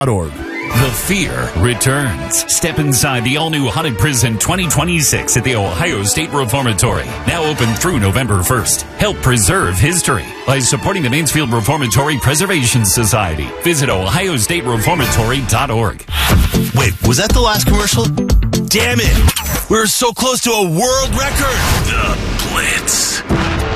The fear returns. Step inside the all-new Haunted Prison 2026 at the Ohio State Reformatory. Now open through November 1st. Help preserve history by supporting the Mansfield Reformatory Preservation Society. Visit ohiostatereformatory.org. Wait, was that the last commercial? Damn it! We were so close to a world record! The Blitz.